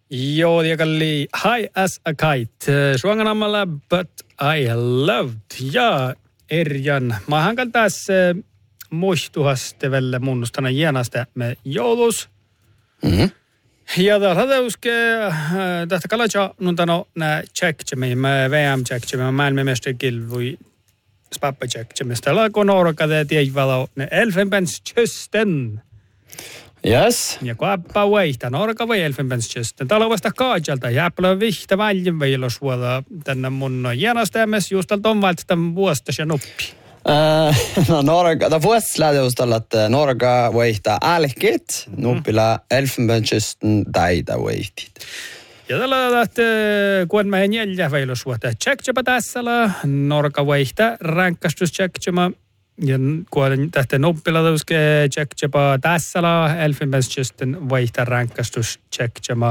Joo, ja kalli high as a kite. Suanganammalla but I loved. Ja Erjan. Mä hankan tässä muistuhastevelle munnustana jäänästä me joulus. Mm-hmm. Ja täällä uske tästä kalatsa nuntano nää tjekkemi, mä VM tjekkemi, mä maailmanmestarikilvui spappa tjekkemi. Täällä kun orkade tiedvalo ne elfenbenskysten. Yes. Ja kun appa vaihtaa, orka vai elfenbenskysten. Täällä on vasta kaajalta ja appa vihtä väljin veilosuoda tänne mun jäänästämässä just on valta vuosta ja nuppi. No Norga, det vuoslähdöstä että Norga vaihtaa älkit, nuppila elfenbenskysten taita vaihtit. Ja tällä lähtee, kun mä en jäljä veilosuoda tjekkepä tässä, Norga vaihtaa rankkastus tjekkepä. Ja kun tästä nuppila tjekkepä tässä, elfenbenskysten vaihtaa rankkastus tjekkepä.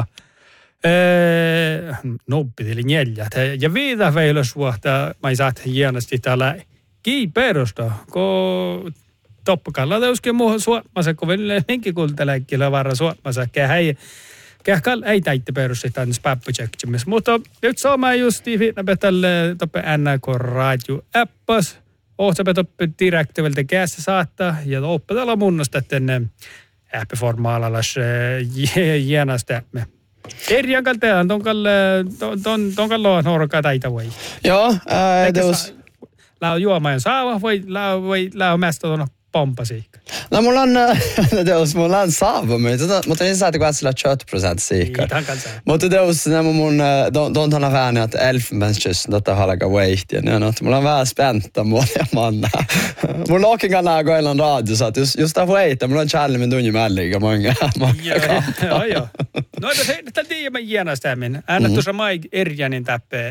Nuppitili jäljä. Ja viitä veilosuoda, mä ei saa hienosti täällä. Perusta, kun toppakalla teuske muuhun suotmassa, kun vielä henki kulteläkkillä varra suotmassa, kähkal ei täitte perusta tämän spappucheckimissä. Mutta nyt sama justi viitnäpä tälle toppe NRK-radio appas, ohtsapä toppe direktiiviltä kässä saattaa, ja oppetella munnosta tänne appiformaalalas jäänästämme. Erjan kalteen, tonkalle on norkaa taita voi. Joo, Lau juomaan saava vai lau mest tuona pompasiikka? No mulla on saava, mutta en saa tehdä sillä 20% siikka. Mutta teos nämä mun don'tana vähän att elfenbenskysten detta halaga weight ja ne mulla on vähän spänta muotia manna. Mulla onkin kannaa koilan radio så att just där weight mulla on challenge med dunja mälliga många. Joo. No det är det mä jänastämin. Anna tuossa Mike Erjanin täppee